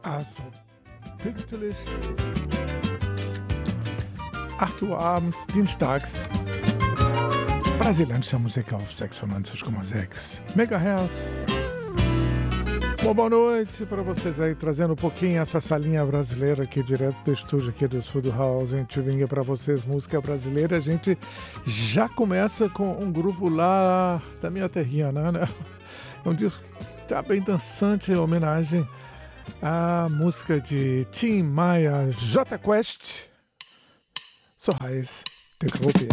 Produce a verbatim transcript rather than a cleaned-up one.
Also, pünktlich acht Uhr abends, dienstags. Brasilianische Musik auf sexta-noventa vírgula seis Megahertz. Bom, boa noite para vocês aí, trazendo um pouquinho essa salinha brasileira aqui, direto do estúdio aqui do Sul do House, em Tubinga, para vocês, música brasileira. A gente já começa com um grupo lá da minha terrinha, né? É um disco que tá bem dançante, em homenagem à música de Tim Maia, J Quest. So heiß der Gruppe.